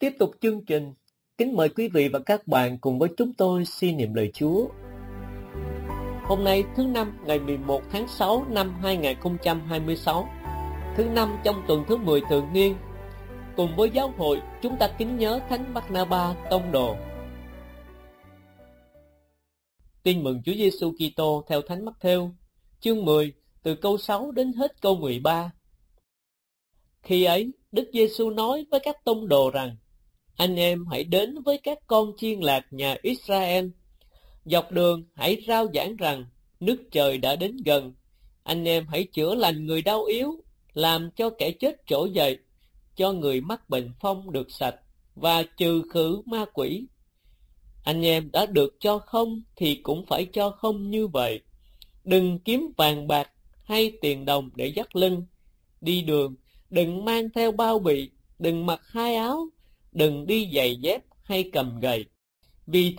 Tiếp tục chương trình, kính mời quý vị và các bạn cùng với chúng tôi suy niệm lời Chúa. Hôm nay thứ Năm ngày 11 tháng 6 năm 2026, thứ Năm trong tuần thứ 10 thường niên. Cùng với giáo hội, chúng ta kính nhớ Thánh Barnaba tông đồ. Tin mừng Chúa Giêsu Kitô theo Thánh Mắc-thêu, chương 10, từ câu 6 đến hết câu 13. Khi ấy, Đức Giêsu nói với các tông đồ rằng: Anh em hãy đến với các con chiên lạc nhà Israel. Dọc đường hãy rao giảng rằng nước trời đã đến gần. Anh em hãy chữa lành người đau yếu, làm cho kẻ chết trỗi dậy, cho người mắc bệnh phong được sạch, và trừ khử ma quỷ. Anh em đã được cho không thì cũng phải cho không như vậy. Đừng kiếm vàng bạc hay tiền đồng để dắt lưng. Đi đường đừng mang theo bao bì, đừng mặc hai áo, đừng đi giày dép hay cầm gậy. Vì